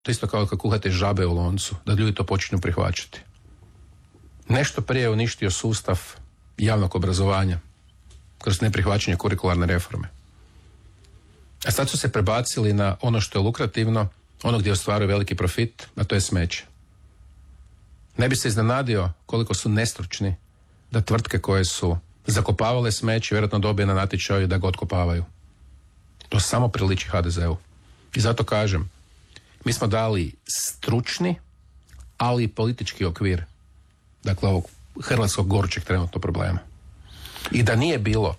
To isto kao kad kuhate žabe u loncu, da ljudi to počinju prihvaćati. Nešto prije je uništio sustav javnog obrazovanja kroz neprihvaćanje kurikularne reforme. A sad su se prebacili na ono što je lukrativno, ono gdje ostvaruju veliki profit, a to je smeće. Ne bi se iznenadio koliko su nestručni da tvrtke koje su zakopavale smeće vjerojatno dobije na natječaju da ga otkopavaju. To samo priliči HDZ-u. I zato kažem, mi smo dali stručni, ali i politički okvir, dakle ovog hrvatskog gorućeg trenutno problema. I da nije bilo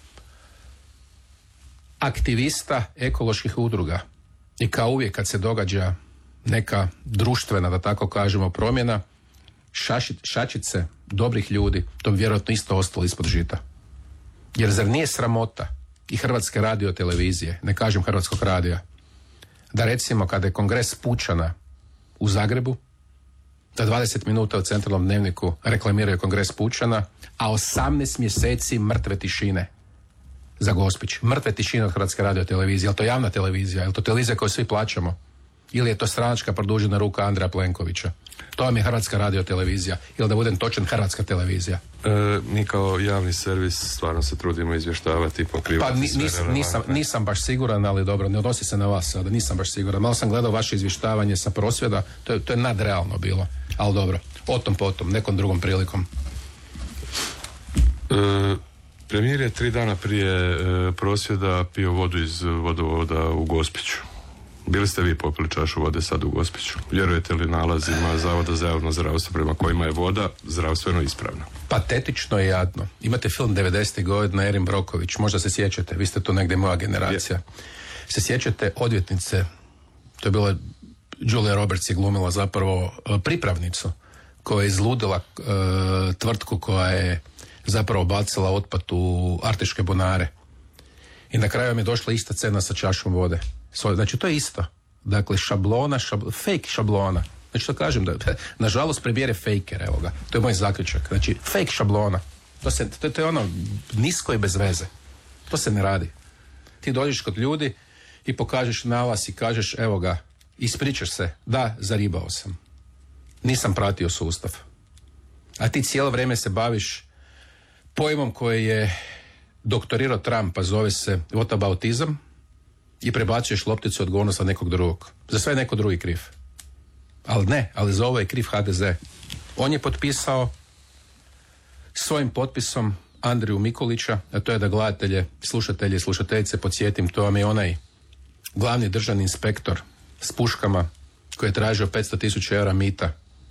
aktivista ekoloških udruga i kao uvijek kad se događa neka društvena, da tako kažemo, promjena, šačice dobrih ljudi, to bi vjerojatno isto ostalo ispod žita. Jer zar nije sramota i Hrvatske radiotelevizije, ne kažem Hrvatskog radija, da recimo kada je kongres Pučana u Zagrebu, da 20 minuta u centralnom dnevniku reklamiraju kongres Pučana, a 18 mjeseci mrtve tišine za Gospić. Mrtve tišine od Hrvatske radiotelevizije. Je li to javna televizija? Je li to televizija koju svi plaćamo? Ili je to stranačka produžena ruka Andreja Plenkovića? To vam je Hrvatska radiotelevizija. Ili da budem točan, Hrvatska televizija. Mi kao javni servis stvarno se trudimo izvještavati i pokrivati nisam baš siguran, ali dobro, ne odnosi se na vas sada, nisam baš siguran. Malo sam gledao vaše izvještavanje sa prosvjeda, to je nadrealno bilo. Ali dobro, o tom potom, nekom drugom prilikom. Premijer je 3 dana prije prosvjeda pio vodu iz vodovoda u Gospiću. Bili ste vi popili čašu vode sad u Gospiću? Vjerujete li nalazima Zavoda za javno zdravstvo prema kojima je voda zdravstveno ispravna? Patetično i jadno. Imate film 90. godina Erin Broković, možda se sjećate, vi ste tu negdje moja generacija. Se sjećate odvjetnice, to je bila Julia Roberts je glumila zapravo pripravnicu koja je izludila tvrtku koja je zapravo bacila otpad u Arteške bunare. I na kraju vam je došla ista cena sa čašom vode. Znači to je isto. Dakle, fake šablona. Znači to kažem, da nažalost premijer je fejker, evo ga. To je moj zaključak. Znači, fake šablona. To je ono nisko i bez veze. To se ne radi. Ti dođeš kod ljudi i pokažeš nalaz i kažeš, evo ga, ispričaš se, da, zaribao sam. Nisam pratio sustav. A ti cijelo vrijeme se baviš pojmom koji je doktorirao Trump, a zove se whataboutizam, i prebacuješ lopticu odgovornost od nekog drugog. Za sve je neko drugi kriv. Ali za ovo je kriv HDZ. On je potpisao svojim potpisom Andriju Mikulića, a to je da gledatelje, slušatelje i slušateljice podsjetim, to vam je onaj glavni državni inspektor s puškama koji je tražio 500.000 eura mita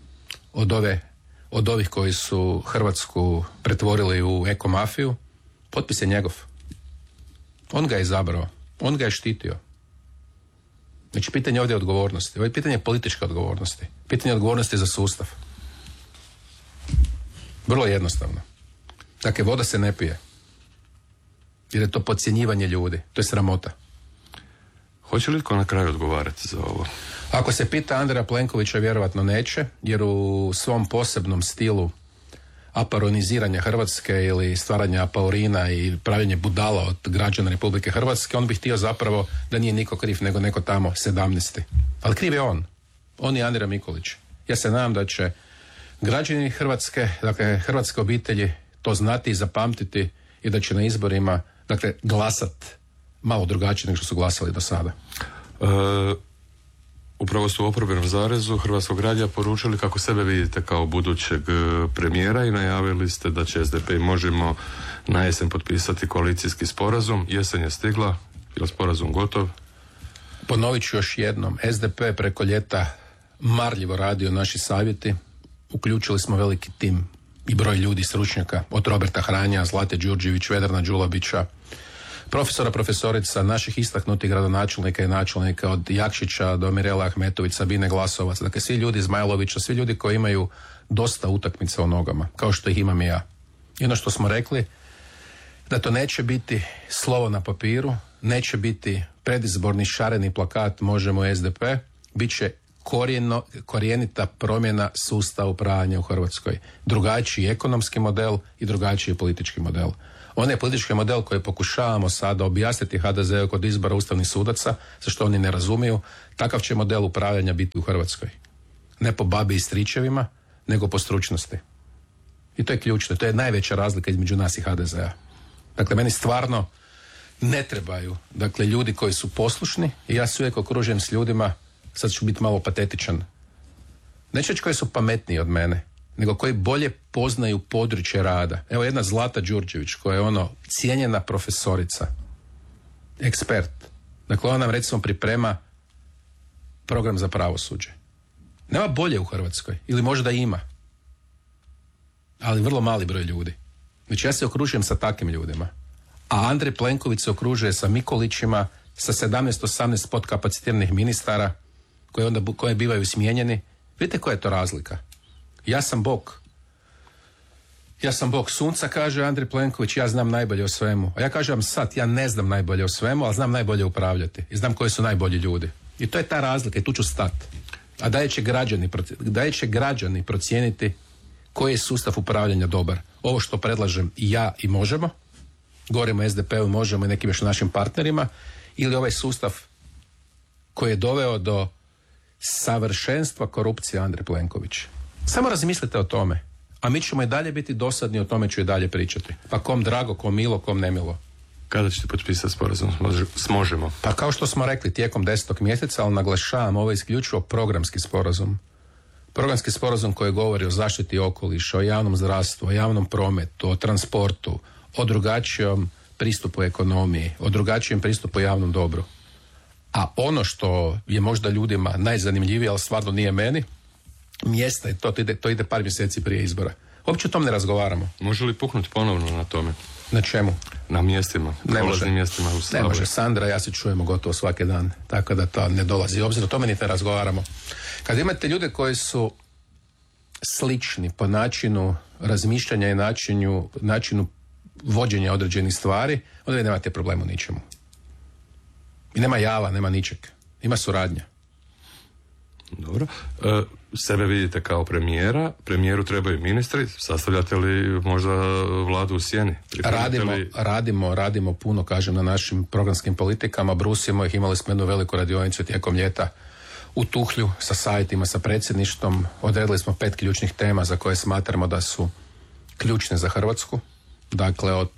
od ovih koji su Hrvatsku pretvorili u ekomafiju. Potpis je njegov. On ga je izabrao. On ga je štitio. Znači, pitanje ovdje je odgovornosti. Ovo je pitanje političke odgovornosti. Pitanje odgovornosti za sustav. Vrlo jednostavno. Dakle, voda se ne pije. Jer je to podcjenjivanje ljudi. To je sramota. Hoće li tko na kraju odgovarati za ovo? Ako se pita Andreja Plenkovića, vjerovatno neće, jer u svom posebnom stilu aparoniziranja Hrvatske ili stvaranja apaurina i pravljenje budala od građana Republike Hrvatske, on bi htio zapravo da nije niko kriv nego neko tamo 17. Ali kriv je on. On je Andrija Mikulić. Ja se nadam da će građani Hrvatske, dakle hrvatske obitelji to znati i zapamtiti i da će na izborima, dakle, glasat malo drugačije nego što su glasali do sada. Upravo su u oporbenom zarezu Hrvatskog radija poručili kako sebe vidite kao budućeg premijera i najavili ste da će SDP i Možemo na jesen potpisati koalicijski sporazum. Jesen je stigla, je li sporazum gotov? Ponovit ću još jednom, SDP preko ljeta marljivo radio naši savjeti, uključili smo veliki tim i broj ljudi, stručnjaka, od Roberta Hranja, Zlate Đurđević, Vedrana Đulabića, profesora, profesorica, naših istaknutih gradonačelnika i načelnika, od Jakšića do Mirela Ahmetović, Sabine Glasovac, dakle svi ljudi iz Zmajlovića, svi ljudi koji imaju dosta utakmica u nogama, kao što ih imam i ja. I ono što smo rekli, da to neće biti slovo na papiru, neće biti predizborni šareni plakat Možemo SDP, bit će korijenita promjena sustava upravljanja u Hrvatskoj. Drugačiji ekonomski model i drugačiji politički model. Onaj politički model koji pokušavamo sada objasniti HDZ-u kod izbora ustavnih sudaca, za što oni ne razumiju, takav će model upravljanja biti u Hrvatskoj. Ne po babi i stričevima, nego po stručnosti. I to je ključno, to je najveća razlika između nas i HDZ-a. Dakle, meni stvarno ne trebaju, dakle, ljudi koji su poslušni i ja se uvijek okružujem s ljudima, sad ću biti malo patetičan, neću reći koji su pametniji od mene, nego koji bolje poznaju područje rada. Evo jedna Zlata Đurđević, koja je cijenjena profesorica, ekspert. Dakle, ona nam recimo priprema program za pravosuđe. Nema bolje u Hrvatskoj, ili možda ima, ali vrlo mali broj ljudi. Znači ja se okružujem sa takvim ljudima. A Andrej Plenković se okružuje sa Mikolićima, sa 17-18 podkapacitiranih ministara koje bivaju smijenjeni. Vidite koja je to razlika? Ja sam Bog sunca, kaže Andrej Plenković, ja znam najbolje o svemu. A ja kažem sad, ja ne znam najbolje o svemu, ali znam najbolje upravljati. I znam koji su najbolji ljudi. I to je ta razlika i tu ću stati. A da će građani procijeniti koji je sustav upravljanja dobar. Ovo što predlažem i ja i Možemo, govorimo o SDP-u, Možemo i nekim još našim partnerima, ili ovaj sustav koji je doveo do savršenstva korupcije Andrej Plenković. Samo razmislite o tome. A mi ćemo i dalje biti dosadni, o tome ću i dalje pričati. Pa kom drago, kom milo, kom nemilo. Kada ćete potpisati sporazum s Možemo? Pa kao što smo rekli, tijekom 10. mjeseca, ali naglašavam, ovo je isključivo programski sporazum. Programski sporazum koji govori o zaštiti okoliša, o javnom zdravstvu, o javnom prometu, o transportu, o drugačijom pristupu ekonomiji, o drugačijem pristupu javnom dobru. A ono što je možda ljudima najzanimljivije, ali stvarno nije meni, mjesta i to ide par mjeseci prije izbora. Uopće o tom ne razgovaramo. Može li puknuti ponovno na tome? Na čemu? Na mjestima, prolaznim mjestima u Saboru. Ne može, Sandra, ja se čujemo gotovo svaki dan, tako da to ne dolazi u obzir, o tome niti ne razgovaramo. Kad imate ljude koji su slični po načinu razmišljanja i načinu vođenja određenih stvari, onda vi nemate problema u ničemu. I nema jala, nema ničeg. Ima suradnja. Dobro. Sebe vidite kao premijeru trebaju ministri, sastavljate li možda vladu u sjeni? Radimo puno, kažem, na našim programskim politikama, brusimo ih, imali smo jednu veliku radionicu tijekom ljeta u Tuhlju sa savjetima, sa predsjedništvom, odredili smo 5 ključnih tema za koje smatramo da su ključne za Hrvatsku, dakle od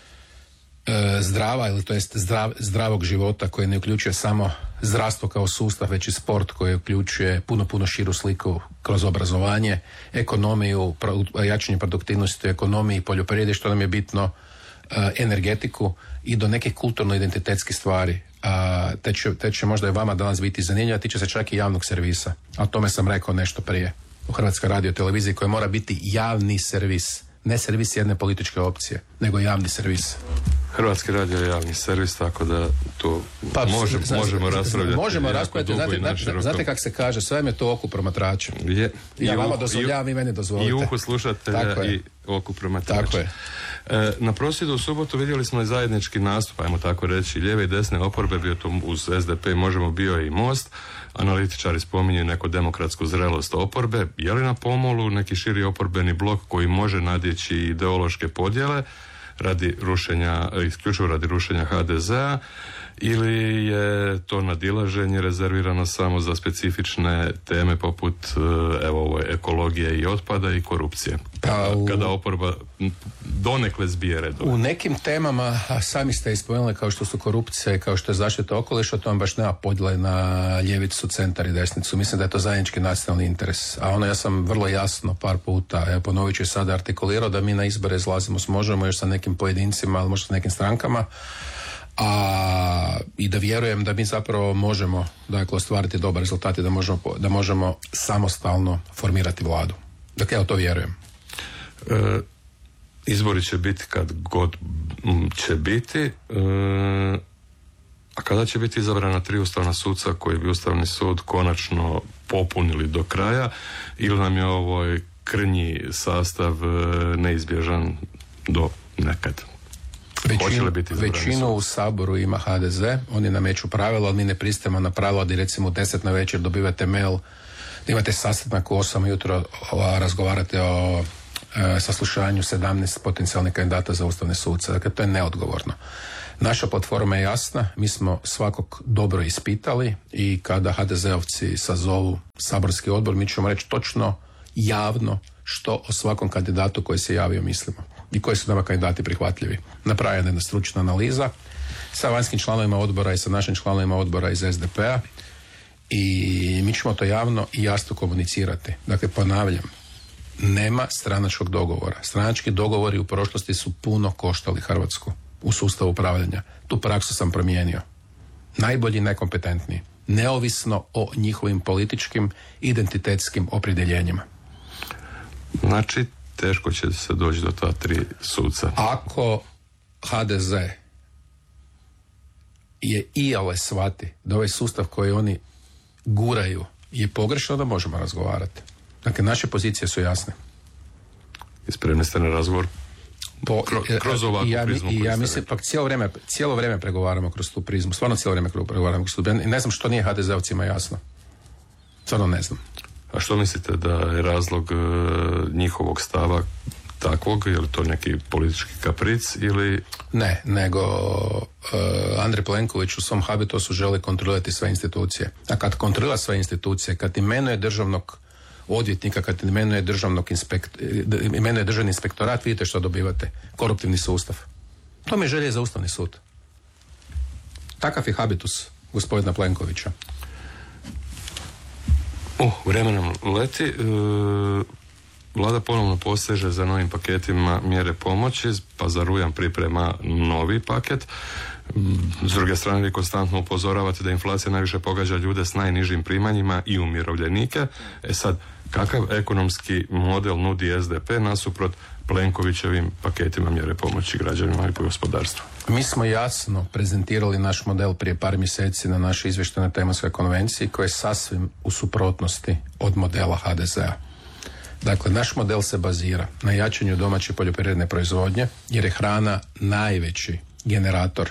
zdrava, ili to jest zdravog života koji ne uključuje samo zdravstvo kao sustav, već i sport koji uključuje puno širu sliku kroz obrazovanje, ekonomiju, jačanje produktivnosti u ekonomiji, poljoprivredi, što nam je bitno, energetiku i do nekih kulturno-identitetskih stvari. Te će možda i vama danas biti zanimljivo, tiče se čak i javnog servisa. A o tome sam rekao nešto prije. U Hrvatskoj radioteleviziji koja mora biti javni servis. Ne servis jedne političke opcije, nego javni servis. Hrvatski radio je javni servis, tako da to možemo raspravljati. Možemo raspravljati, znate kako se kaže, sve je to oku promatrača. Ja vama dozvoljavam, vi meni dozvolite. I uhu slušatelja i oku promatrača. Tako je. Na prosvjedu u subotu vidjeli smo i zajednički nastup, ajmo tako reći, lijeve i desne oporbe, bio to uz SDP, Možemo, bio i Most. Analitičari spominju neku demokratsku zrelost oporbe. Je li na pomolu neki širi oporbeni blok koji može nadjeći ideološke podjele isključivo radi rušenja HDZ-a, ili je to nadilaženje rezervirano samo za specifične teme poput ekologije i otpada i korupcije? Kada oporba donekle zbije redove. U nekim temama, a sami ste ispomenuli, kao što su korupcija i kao što je zaštita okoliša, to vam baš nema podjele na ljevicu, centar i desnicu. Mislim da je to zajednički nacionalni interes. A ja sam vrlo jasno par puta, ponovit ću sada, artikulirao da mi na izbore izlazimo s Možemo, još sa nekim pojedincima, ali možda sa nekim strankama, i da vjerujem da mi zapravo možemo, dakle, ostvariti dobar rezultat i da možemo samostalno formirati vladu. Dakle, ja u to vjerujem. Izbori će biti kad god će biti, a kada će biti izabrana 3 ustavna suca koji bi Ustavni sud konačno popunili do kraja, ili nam je ovo krnji sastav neizbježan do nekad? Većinu u Saboru ima HDZ, oni nameću pravila, ali mi ne pristajemo na pravila da recimo u 10 na večer dobivate mail, da imate sastanak u 8 jutro, razgovarate o saslušanju 17 potencijalnih kandidata za ustavne suce. Dakle, to je neodgovorno. Naša platforma je jasna, mi smo svakog dobro ispitali i kada HDZ-ovci sazovu saborski odbor, mi ćemo reći točno javno što o svakom kandidatu koji se javio mislimo i koji su nama kandidati prihvatljivi. Napravljena je jedna stručna analiza sa vanjskim članovima odbora i sa našim članovima odbora iz SDP-a i mi ćemo to javno i jasno komunicirati. Dakle, ponavljam, nema stranačkog dogovora. Stranački dogovori u prošlosti su puno koštali Hrvatsku u sustavu upravljanja. Tu praksu sam promijenio. Najbolji i najkompetentniji. Neovisno o njihovim političkim identitetskim opredjeljenjima. Znači, teško će se doći do ta 3 suca. Ako HDZ je iole shvati da ovaj sustav koji oni guraju je pogrešno, da možemo razgovarati. Dakle, naše pozicije su jasne. I spremni ste na razgovor kroz ovakvu prizmu. Ja mislim, pak cijelo vrijeme pregovaramo kroz tu prizmu. Stvarno cijelo vrijeme pregovaramo kroz tu prizmu. Ne znam što nije HDZ-ovcima jasno. Stvarno ne znam. A što mislite da je razlog njihovog stava takvog? Je li to neki politički kapric ili... Ne, nego Andrej Plenković u svom habitusu želi kontrolirati sve institucije. A kad kontrolira sve institucije, kad imenuje državnog odvjetnika, kad imenuje imenuje državni inspektorat, vidite što dobivate. Koruptivni sustav. To mi je želje za Ustavni sud. Takav je habitus gospodina Plenkovića. Vreme nam leti. Vlada ponovno poseže za novim paketima mjere pomoći, pa za rujan priprema novi paket. S druge strane, vi konstantno upozoravate da inflacija najviše pogađa ljude s najnižim primanjima i umirovljenike. Sad, kakav ekonomski model nudi SDP nasuprot Plenkovićevim paketima mjere pomoći građanima i gospodarstvu? Mi smo jasno prezentirali naš model prije par mjeseci na našoj izvještajnoj tematskoj konvenciji koji je sasvim u suprotnosti od modela HDZ-a. Dakle, naš model se bazira na jačanju domaće poljoprivredne proizvodnje jer je hrana najveći generator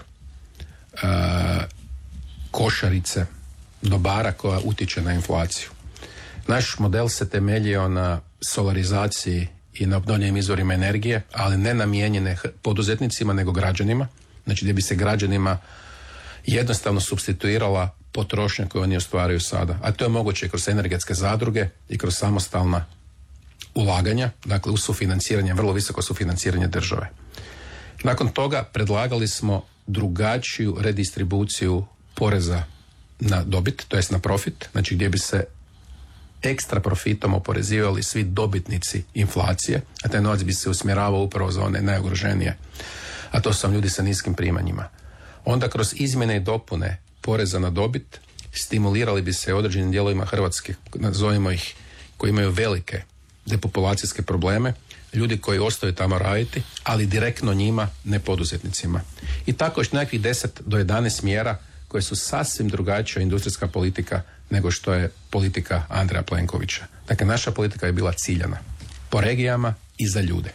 košarice dobara koja utječe na inflaciju. Naš model se temeljio na solarizaciji i na obnovljivim izvorima energije, ali ne namijenjene poduzetnicima nego građanima, znači gdje bi se građanima jednostavno supstituirala potrošnja koju oni ostvaruju sada. A to je moguće kroz energetske zadruge i kroz samostalna ulaganja, dakle uz sufinanciranje, vrlo visoko sufinanciranje države. Nakon toga predlagali smo drugačiju redistribuciju poreza na dobit, to jest na profit, znači gdje bi se ekstra profitom oporezivali svi dobitnici inflacije, a taj novac bi se usmjeravao upravo za one najugroženije, a to su vam ljudi sa niskim primanjima. Onda kroz izmjene i dopune poreza na dobit stimulirali bi se određenim dijelovima Hrvatske, nazovimo ih, koji imaju velike depopulacijske probleme, ljudi koji ostaju tamo raditi, ali direktno njima, ne poduzetnicima. I tako još nekakvih 10 do 11 mjera koje su sasvim drugačija industrijska politika nego što je politika Andreja Plenkovića. Dakle, naša politika je bila ciljana po regijama i za ljude.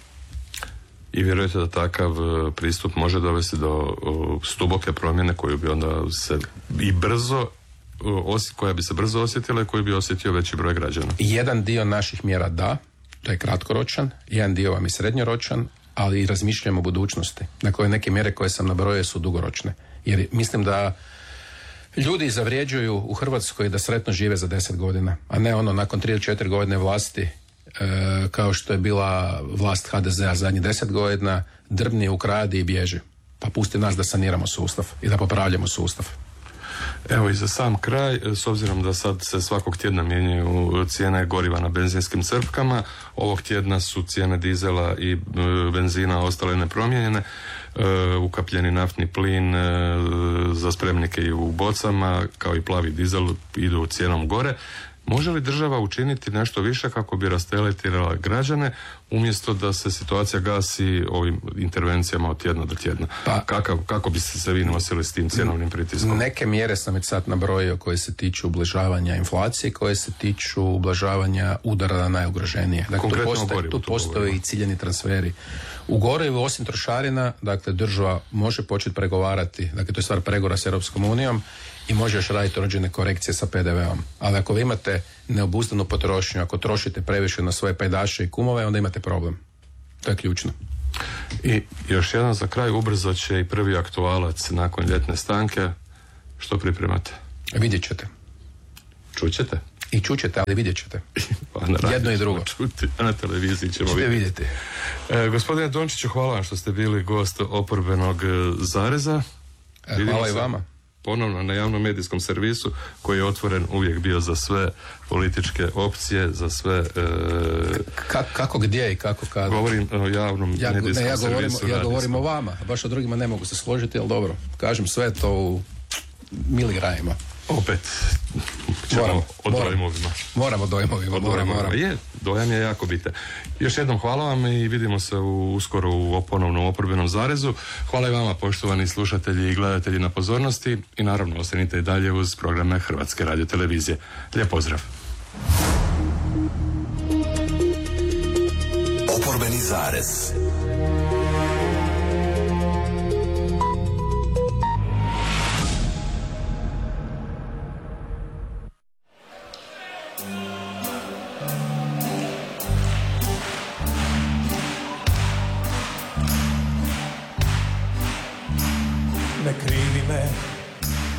I vjerujete da takav pristup može dovesti do stuboke promjene koju bi onda se i brzo koja bi se brzo osjetila i koju bi osjetio veći broj građana? Jedan dio naših mjera da, to je kratkoročan, jedan dio vam je srednjoročan, ali i razmišljamo o budućnosti. Dakle, neke mjere koje sam nabrojio su dugoročne. Jer mislim da ljudi zavređuju u Hrvatskoj da sretno žive za 10 godina, a ne ono nakon 3 ili 4 godine vlasti kao što je bila vlast HDZ-a zadnjih 10 godina, drbni, ukradi i bježi. Pa pusti nas da saniramo sustav i da popravljamo sustav. Evo i za sam kraj, s obzirom da sad se svakog tjedna mijenjaju cijene goriva na benzinskim crpkama, ovog tjedna su cijene dizela i benzina ostale nepromijenjene, ukapljeni naftni plin za spremnike i u bocama, kao i plavi dizel idu cijenom gore. Može li država učiniti nešto više kako bi rasteretila građane umjesto da se situacija gasi ovim intervencijama od tjedna do tjedna? Pa, kako biste se vi nosili s tim cjenovnim pritiskom? Neke mjere sam već sad nabrojio koje se tiču ublažavanja inflacije, koje se tiču ublažavanja udara na najugroženije. Dakle, tu postoje i ciljeni transferi. U gorivu osim trošarina, dakle, država može početi pregovarati, dakle, to je stvar pregovora s Europskom unijom i može još raditi određene korekcije sa PDV-om. Ali ako vi imate neobuzdanu potrošnju, ako trošite previše na svoje pajdaše i kumove, onda imate problem. To je ključno. I još jedan za kraj, ubrzo će i prvi aktualac nakon ljetne stanke. Što pripremate? Vidjet ćete. Čućete? I čućete, ali vidjet ćete. Jedno i drugo. Čuti, a na televiziji ćemo vidjeti. Gospodine Dončiću, hvala vam što ste bili gost Oporbenog zareza. Hvala i vama. Ponovno na javnom medijskom servisu koji je otvoren uvijek bio za sve političke opcije, za sve... Kako gdje i kako kada? Govorim o javnom medijskom servisu. Ja govorim o vama, baš o drugima ne mogu se složiti, ali dobro, kažem sve to u miligramima. Opet ćemo o dojmovima. Moramo dojmovima. Je, dojam je jako bitan. Još jednom hvala vam i vidimo se uskoro u ponovnom Oporbenom zarezu. Hvala i vama, poštovani slušatelji i gledatelji, na pozornosti i naravno ostanite i dalje uz programe Hrvatske radiotelevizije. Lijep pozdrav. Oporbeni zarez. Ne krivi me